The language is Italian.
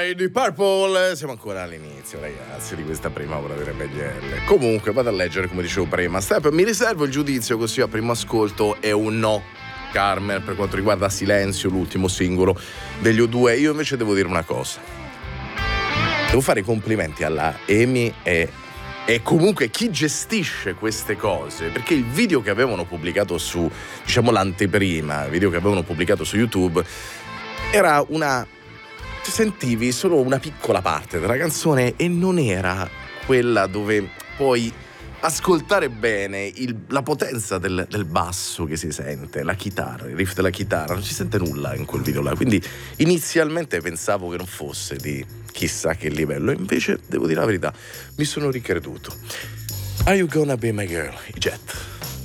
i Deep Purple. Siamo ancora all'inizio, ragazzi, di questa prima ora delle BGL. Comunque vado a leggere, come dicevo prima. Step, mi riservo il giudizio, così a primo ascolto è un no, Carmen, per quanto riguarda Silenzio, l'ultimo singolo degli U2. Io invece devo dire una cosa. Devo fare i complimenti alla Amy e comunque chi gestisce queste cose, perché il video che avevano pubblicato su, diciamo l'anteprima, il video che avevano pubblicato su YouTube, era sentivi solo una piccola parte della canzone e non era quella dove puoi ascoltare bene la potenza del basso che si sente, la chitarra, il riff della chitarra, non si sente nulla in quel video là, quindi inizialmente pensavo che non fosse di chissà che livello, e invece devo dire la verità, mi sono ricreduto. Are You Gonna Be My Girl? I Jet.